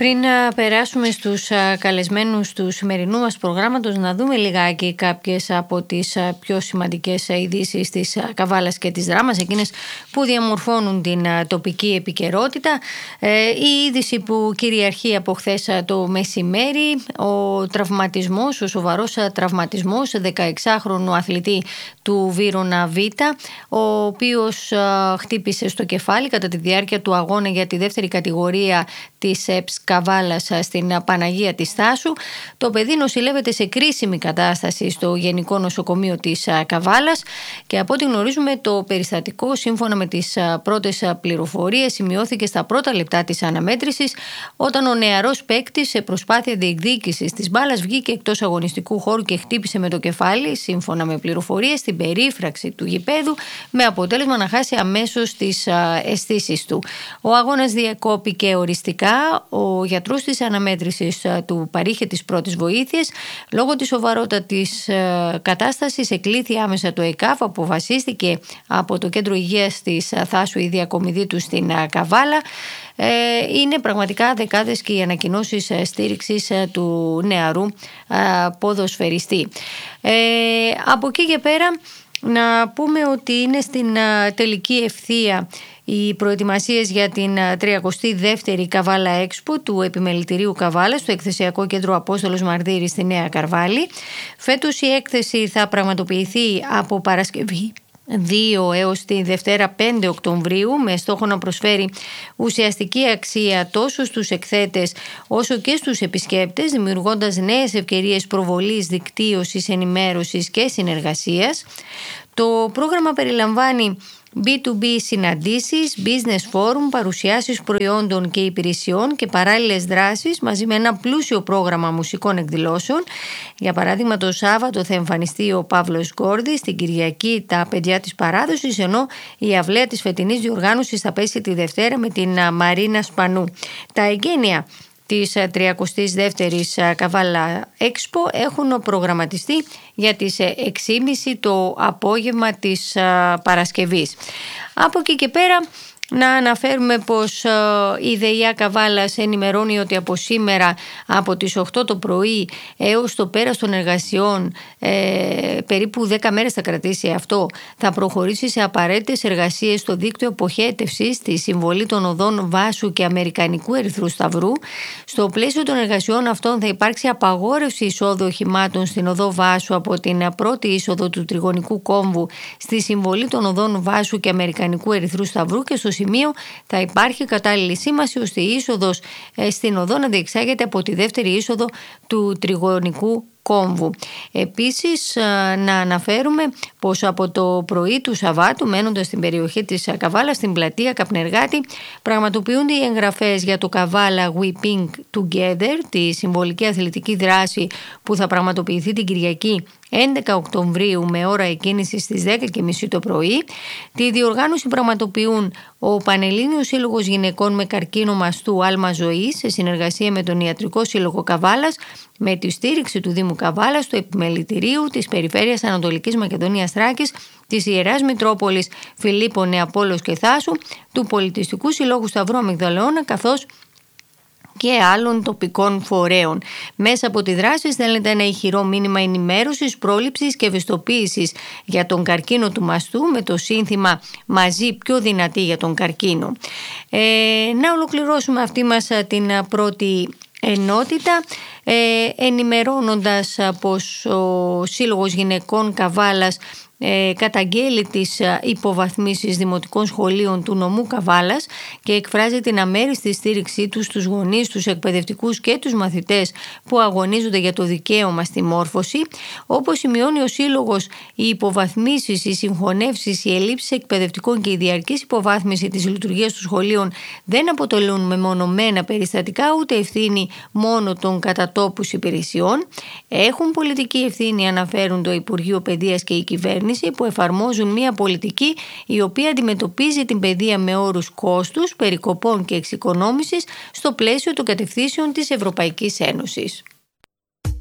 Πριν περάσουμε στους καλεσμένους του σημερινού μας προγράμματος, να δούμε λιγάκι κάποιες από τις πιο σημαντικές ειδήσεις της Καβάλας και της Δράμας, εκείνες που διαμορφώνουν την τοπική επικαιρότητα. Η είδηση που κυριαρχεί από χθες το μεσημέρι, ο τραυματισμός, ο σοβαρός τραυματισμός 16χρονου αθλητή του Βύρωνα Β, ο οποίος χτύπησε στο κεφάλι κατά τη διάρκεια του αγώνα για τη δεύτερη κατηγορία της ΕΠΣ Καβάλας στην Παναγία της Θάσου. Το παιδί νοσηλεύεται σε κρίσιμη κατάσταση στο Γενικό Νοσοκομείο της Καβάλας και από ό,τι γνωρίζουμε το περιστατικό, σύμφωνα με τις πρώτες πληροφορίες, σημειώθηκε στα πρώτα λεπτά της αναμέτρησης, όταν ο νεαρός παίκτης σε προσπάθεια διεκδίκησης της μπάλας βγήκε εκτός αγωνιστικού χώρου και χτύπησε με το κεφάλι, σύμφωνα με πληροφορίες, στην περίφραξη του γηπέδου, με αποτέλεσμα να χάσει αμέσως τις αισθήσεις του. Ο αγώνας διακόπηκε οριστικά. Ο γιατρός της αναμέτρησης του παρήχε τις πρώτες βοήθειες. Λόγω της σοβαρότητας κατάστασης εκλήθη άμεσα το ΕΚΑΒ. Αποφασίστηκε από το Κέντρο Υγείας της Θάσου η διακομιδή του στην Καβάλα. Είναι πραγματικά δεκάδες και οι ανακοινώσεις στήριξης του νεαρού ποδοσφαιριστή. Από εκεί και πέρα να πούμε ότι είναι στην τελική ευθεία οι προετοιμασίες για την 32η Καβάλα Έξπο του Επιμελητηρίου Καβάλας στο εκθεσιακό κέντρο Απόστολος Μαρδύρης στη Νέα Καρβάλη. Φέτος η έκθεση θα πραγματοποιηθεί από Παρασκευή 2 έως τη Δευτέρα 5 Οκτωβρίου, με στόχο να προσφέρει ουσιαστική αξία τόσο στους εκθέτες όσο και στους επισκέπτες, δημιουργώντας νέες ευκαιρίες προβολής, δικτύωσης, ενημέρωσης και συνεργασίας. Το πρόγραμμα περιλαμβάνει B2B συναντήσεις, business forum, παρουσιάσεις προϊόντων και υπηρεσιών και παράλληλες δράσεις, μαζί με ένα πλούσιο πρόγραμμα μουσικών εκδηλώσεων. Για παράδειγμα, το Σάββατο θα εμφανιστεί ο Παύλος Γκόρδης, την Κυριακή τα παιδιά της παράδοσης, ενώ η αυλαία της φετινής διοργάνωσης θα πέσει τη Δευτέρα με την Μαρίνα Σπανού. Τα εγγένεια της 32ης Καβάλα Έξπο έχουν προγραμματιστεί για τις 6.30 το απόγευμα της Παρασκευής. Από εκεί και πέρα να αναφέρουμε πως η ΔΕΙΑ Καβάλας ενημερώνει ότι από σήμερα από τις 8 το πρωί έως το πέρας των εργασιών, περίπου 10 μέρες θα κρατήσει αυτό, θα προχωρήσει σε απαραίτητες εργασίες στο δίκτυο αποχέτευσης στη συμβολή των οδών Βάσου και Αμερικανικού Ερυθρού Σταυρού. Στο πλαίσιο των εργασιών αυτών θα υπάρξει απαγόρευση εισόδου οχημάτων στην οδό Βάσου από την πρώτη είσοδο του Τριγωνικού Κόμβου στη συμβολή των οδών Βάσου και Αμερικανικού Ερυθρού Σταυρού, και στο σημείο θα υπάρχει κατάλληλη σήμαση ώστε η είσοδος στην οδό να διεξάγεται από τη δεύτερη είσοδο του Τριγωνικού Κόμβου. Επίσης να αναφέρουμε πως από το πρωί του Σαββάτου, μένοντας στην περιοχή της Καβάλα, στην πλατεία Καπνεργάτη, πραγματοποιούνται οι εγγραφές για το Καβάλα We Pink Together, τη συμβολική αθλητική δράση που θα πραγματοποιηθεί την Κυριακή 11 Οκτωβρίου με ώρα εκκίνησης στις 10.30 το πρωί. Τη διοργάνωση πραγματοποιούν ο Πανελλήνιος Σύλλογος Γυναικών με Καρκίνο Μαστού Άλμα Ζωής σε συνεργασία με τον Ιατρικό Σύλλογο Καβάλας, με τη στήριξη του Δήμου Καβάλας, του Επιμελητηρίου της Περιφέρειας Ανατολικής Μακεδονίας Θράκης, της Ιεράς Μητρόπολης Φιλίππων Νεαπόλεως και Θάσου, του Πολιτιστικού Συλλόγου Σταυρού Αμυγδαλαιώνα, καθώς και άλλων τοπικών φορέων. Μέσα από τη δράση στέλνεται ένα ηχηρό μήνυμα ενημέρωσης, πρόληψης και ευαισθητοποίησης για τον καρκίνο του μαστού με το σύνθημα «Μαζί πιο δυνατοί για τον καρκίνο». Να ολοκληρώσουμε αυτή μας την πρώτη ενότητα ενημερώνοντας πως ο Σύλλογος Γυναικών Καβάλας καταγγέλει τις υποβαθμίσεις δημοτικών σχολείων του νομού Καβάλας και εκφράζει την αμέριστη στήριξή τους στους γονείς, τους εκπαιδευτικούς και τους μαθητές που αγωνίζονται για το δικαίωμα στη μόρφωση. Όπως σημειώνει ο Σύλλογος, οι υποβαθμίσεις, οι συγχωνεύσεις, οι ελλείψεις εκπαιδευτικών και η διαρκής υποβάθμιση της λειτουργίας των σχολείων δεν αποτελούν μεμονωμένα περιστατικά ούτε ευθύνη μόνο των κατατόπους υπηρεσιών. Έχουν πολιτική ευθύνη, αναφέρουν το Υπουργείο Παιδείας και η κυβέρνηση, που εφαρμόζουν μια πολιτική η οποία αντιμετωπίζει την παιδεία με όρους κόστους, περικοπών και εξοικονόμησης στο πλαίσιο των κατευθύνσεων της Ευρωπαϊκής Ένωσης.